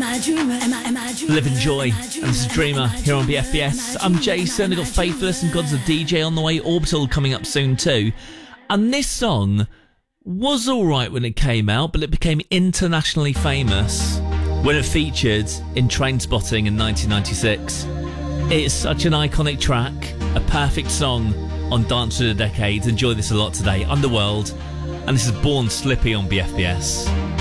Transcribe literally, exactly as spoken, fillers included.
Living Joy, and this is Dreamer here on B F B S. I'm Jason, I've got Faithless and God's a D J on the way, Orbital coming up soon too. And this song was alright when it came out, but it became internationally famous when it featured in Trainspotting in nineteen ninety-six. It's such an iconic track, a perfect song on Dance Through the Decades. Enjoy this a lot today. Underworld, and this is Born Slippy on B F B S.